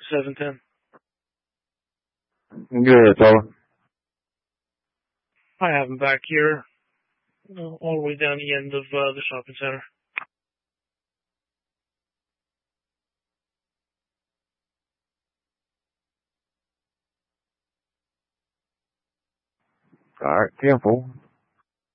710. Good, fella. I have him back here, all the way down the end of the shopping center. All right, 10-4.